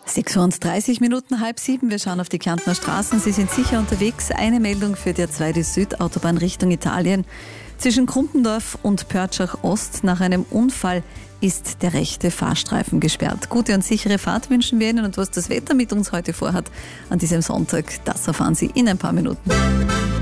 6:30 Uhr, halb sieben. Wir schauen auf die Kärntner Straßen. Sie sind sicher unterwegs. Eine Meldung für die A2, die Südautobahn Richtung Italien. Zwischen Krumpendorf und Pörtschach Ost nach einem Unfall ist der rechte Fahrstreifen gesperrt. Gute und sichere Fahrt wünschen wir Ihnen, und was das Wetter mit uns heute vorhat an diesem Sonntag, das erfahren Sie in ein paar Minuten.